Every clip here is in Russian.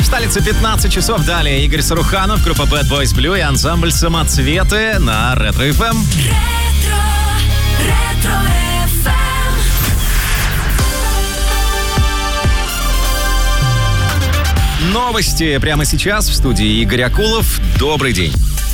Столица 15 часов. Далее Игорь Саруханов, группа Bad Boys Blue и ансамбль «Самоцветы» на Ретро FM. Новости прямо сейчас в студии Игорь Акулов. Добрый день.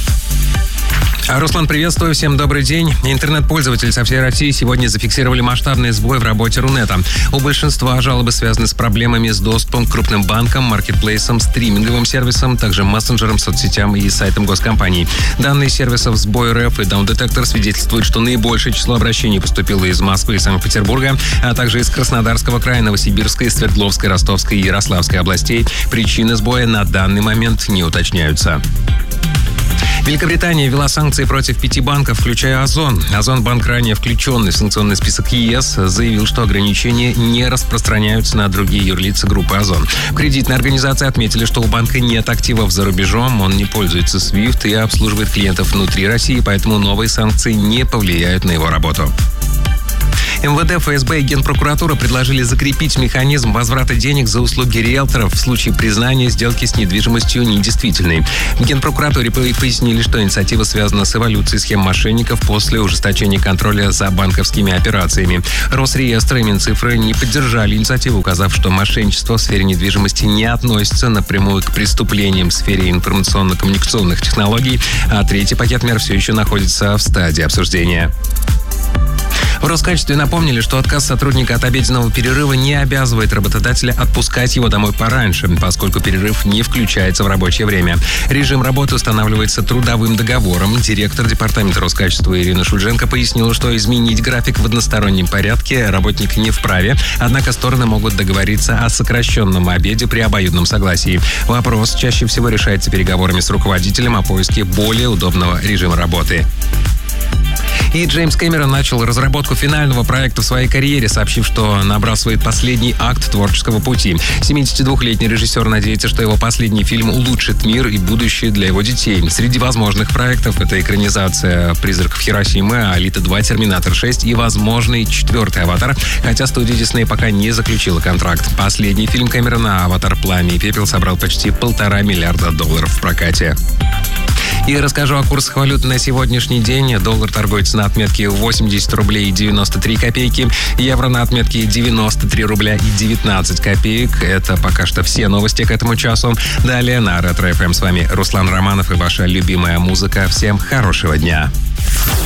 Руслан, приветствую, всем добрый день. Интернет-пользователи со всей России сегодня зафиксировали масштабный сбой в работе Рунета. У большинства жалобы связаны с проблемами с доступом к крупным банкам, маркетплейсам, стриминговым сервисам, также мессенджерам, соцсетям и сайтам госкомпаний. Данные сервисов «Сбой РФ» и «Даун-детектор» свидетельствуют, что наибольшее число обращений поступило из Москвы и Санкт-Петербурга, а также из Краснодарского края, Новосибирской, Свердловской, Ростовской и Ярославской областей. Причины сбоя на данный момент не уточняются. Великобритания ввела санкции против 5 банков, включая Озон. Озон-банк, ранее включенный в санкционный список ЕС, заявил, что ограничения не распространяются на другие юрлица группы Озон. В кредитной организации отметили, что у банка нет активов за рубежом, он не пользуется SWIFT и обслуживает клиентов внутри России, поэтому новые санкции не повлияют на его работу. МВД, ФСБ и Генпрокуратура предложили закрепить механизм возврата денег за услуги риэлторов в случае признания сделки с недвижимостью недействительной. В Генпрокуратуре пояснили, что инициатива связана с эволюцией схем мошенников после ужесточения контроля за банковскими операциями. Росреестр и Минцифры не поддержали инициативу, указав, что мошенничество в сфере недвижимости не относится напрямую к преступлениям в сфере информационно-коммуникационных технологий, а третий пакет мер все еще находится в стадии обсуждения. В Роскачестве напомнили, что отказ сотрудника от обеденного перерыва не обязывает работодателя отпускать его домой пораньше, поскольку перерыв не включается в рабочее время. Режим работы устанавливается трудовым договором. Директор департамента Роскачества Ирина Шульженко пояснила, что изменить график в одностороннем порядке работник не вправе, однако стороны могут договориться о сокращенном обеде при обоюдном согласии. Вопрос чаще всего решается переговорами с руководителем о поиске более удобного режима работы. И Джеймс Кэмерон начал разработку финального проекта в своей карьере, сообщив, что набрасывает последний акт творческого пути. 72-летний режиссер надеется, что его последний фильм улучшит мир и будущее для его детей. Среди возможных проектов это экранизация «Призраков Хиросимы», «Алита 2», «Терминатор 6» и возможный 4-й «Аватар», хотя студия Дисней пока не заключила контракт. Последний фильм Кэмерона «Аватар. Пламя и пепел» собрал почти $1,5 миллиарда в прокате. И расскажу о курсах валют на сегодняшний день. Доллар торгуется на отметке 80 рублей и 93 копейки. Евро на отметке 93 рубля и 19 копеек. Это пока что все новости к этому часу. Далее на Ретро FM с вами Руслан Романов и ваша любимая музыка. Всем хорошего дня.